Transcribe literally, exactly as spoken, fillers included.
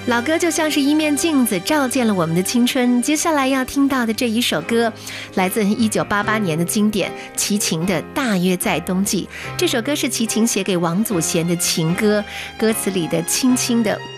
老歌就像是一面镜子，照见了我们的青春。接下来要听到的这一首歌，来自一九八八年的经典齐秦的《大约在冬季》。这首歌是齐秦写给王祖贤的情歌，歌词里的轻轻的